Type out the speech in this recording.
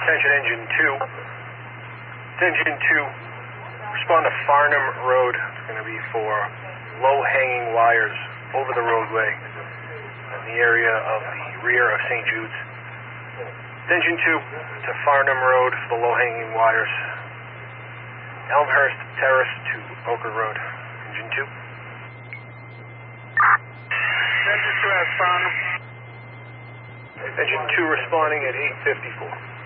Attention engine 2. Engine 2, respond to Farnham Road. It's going to be for low-hanging wires over the roadway in the area of the rear of St. Jude's. Engine 2 to Farnham Road for the low-hanging wires. Elmhurst Terrace to Oker Road. Engine 2. Engine 2 has Farnham. Engine 2 responding at 8:54.